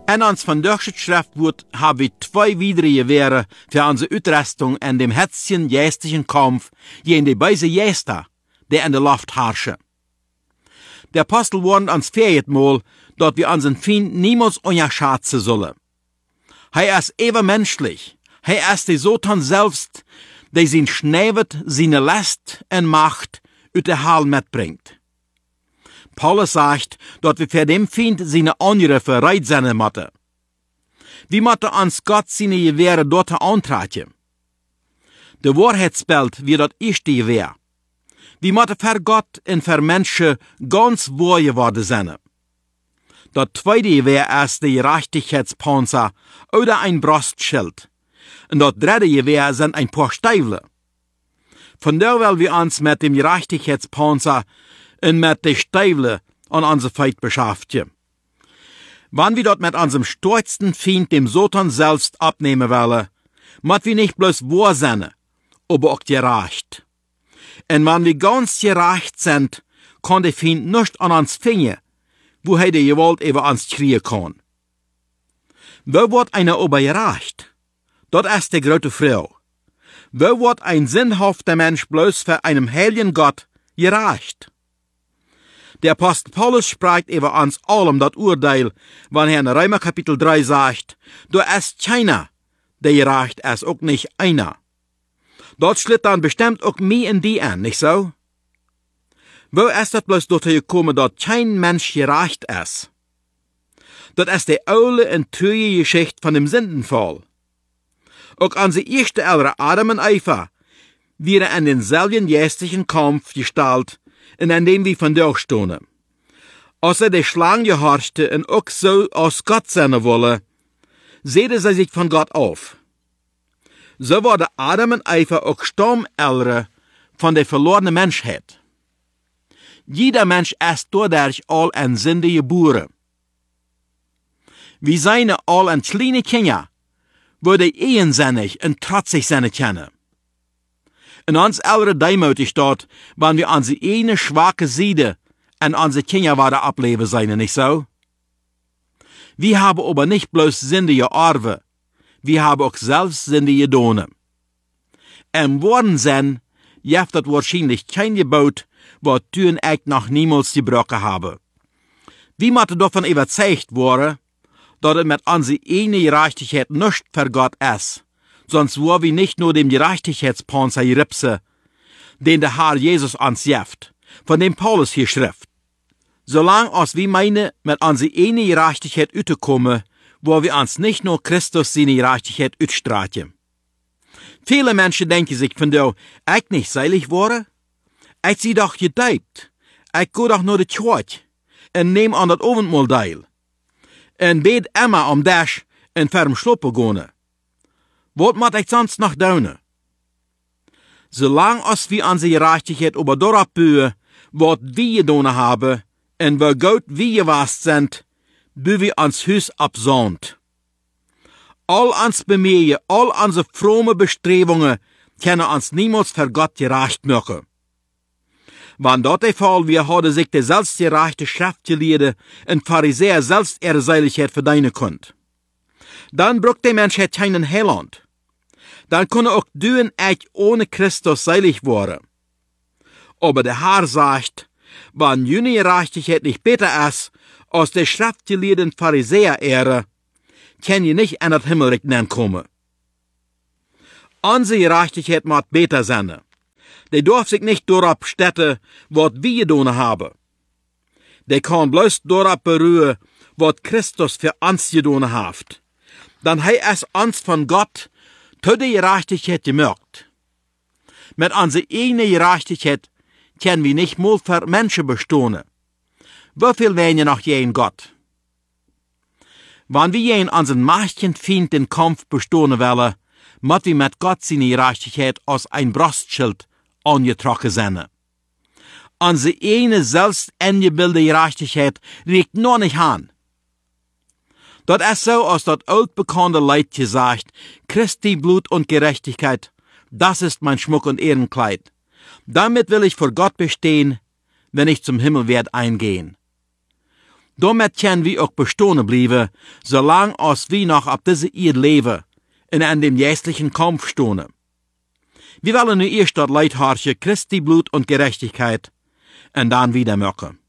En ons vandaag geschrift wordt, haben wir 2 widere Gewehre für unsere Utrüstung in dem hetzigen geistlichen Kampf gegen die böse Geister, die in der Luft herrschen. Der Apostel warnt uns viermal, dass wir unseren Feind niemals unterschätzen sollen. Er ist menschlich. Er ist der Satan selbst, der sein Schneiwert, seine Last und Macht uit der Hall mitbringt. Paulus sagt, dass wir für den Feind seine Angriffe bereit sein müssen. Wir müssen uns Gott seine Gewehre dort antreten. Der Wahrheitsbild wird das erste Gewehr. Wir müssen für Gott und für Menschen ganz wahr geworden sein. Das zweite Gewehr ist der Gerechtigkeitspanzer oder ein Brustschild. Und das dritte Gewehr sind ein paar Stiefel. Von daher wollen wir uns mit dem Gerechtigkeitspanzer und mit den Stiefeln an unser Feind beschäftigen. Wenn wir dort mit unserem stolzen Feind, dem Satan selbst, abnehmen wollen, müssen wir nicht bloß wahr sein, aber auch gerecht. Und wenn wir ganz gerecht sind, kann der Feind nicht an uns finden, wo er die Gewalt über uns kriegen kann. Wo wird einer aber gerecht? Das ist die große Frau. Wo wird ein sinnhafter Mensch bloß für einen heiligen Gott gerecht? Der Apostel Paulus spricht über uns allem das Urteil, wenn er in Römer Kapitel 3 sagt, du ist keiner, der gerecht ist, auch nicht einer. Dort schlitt dann bestimmt auch mich und die an, nicht so? Wo ist das bloß dazu gekommen, dass kein Mensch gerecht ist? Das ist die alte und treue Geschichte von dem Sündenfall. Auch unsere erste Eltern Adam und Eva wären in denselben geistlichen Kampf gestellt, in dem wir von durchstehen. Als sie die Schlange gehorchte und auch so aus Gott sein wolle, sehnte sie sich von Gott auf. So wurde Adam und Eva auch Stammeltern von der verlorenen Menschheit. Jeder Mensch ist dadurch all in Sünde geboren. Wir seien all ein kleine Kinder, wo die eigensinnig und trotzig sein können. In uns ältere Deimütig dort, wenn wir unsere eine schwache Seite an unsere Kinder weiter ableben sein, nicht so? Wir haben aber nicht bloß Sünde geerbt, wir haben auch selbst Sünde getan. Im wahren Sinn gibt es wahrscheinlich kein Gebot, was Türen ich noch niemals gebrochen habe. Wir müssen davon überzeugt werden, dass es mit unserer eigenen Gerechtigkeit nicht für Gott ist, sonst wollen wir nicht nur dem Gerechtigkeitspanzer geripsen, den der Herr Jesus uns gibt, von dem Paulus hier schrift. Solange als wir meinen, mit unserer eigenen Gerechtigkeit utzukommen, wollen wir uns nicht nur Christus seine Gerechtigkeit utstreichen. Viele Menschen denken sich von der, ich nicht seilig worden? Ich sie doch gedeibt. Ich gehe doch nur die Kirche und nehm an das Abendmahl teil. Und bet immer am Dash und ferm Schluppen gehen. Was muss ich sonst noch tun? Solange als wir unsere Gerechtigkeit über darauf bühen, was wir getan haben, und wo Gott wir gewesen sind, bühen wir uns Hus absond. All uns Bemühen, all unsere fromme Bestrebungen können uns niemals für Gott gerecht machen. Wenn dort der Fall wir haben sich der selbstgerechte Schriftgelehrte und Pharisäer selbst ihre Seiligkeit verdienen könnt, dann braucht der Menschheit keinen Heiland. Dann können auch du und ich ohne Christus seilig werden. Aber der Herr sagt, wenn jene Gerechtigkeit nicht besser ist, als der schriftgelehrten Pharisäer ehre, kann ihr nicht in das Himmelreich kommen. Unsere Gerechtigkeit muss besser sein. Der darf sich nicht darauf stützen, was wir getan haben. Der kann bloß darauf beruhen, was Christus für uns getan hat. Dann hat es uns von Gott zu der Gerechtigkeit gemacht. Mit unserer eigenen Gerechtigkeit können wir nicht mal für Menschen bestehen. Wieviel werden noch je in Gott? Wenn wir in unseren mächtigen Feind den Kampf bestehen wollen, müssen wir mit Gott seine Gerechtigkeit als ein Brustschild angetroffen sein. Unsere eine selbst eingebildete Gerechtigkeit regt noch nicht an. Das ist so, als das altbekannte Leid gesagt, Christi Blut und Gerechtigkeit, das ist mein Schmuck und Ehrenkleid. Damit will ich vor Gott bestehen, wenn ich zum Himmel werde eingehen. Damit können wir auch bestehen bleiben, solange als wir noch auf diese Erde leben und an dem geistlichen Kampf stehen. Wir wollen nu erst das Leid herrschen, Christi Blut und Gerechtigkeit, und dann wieder machen.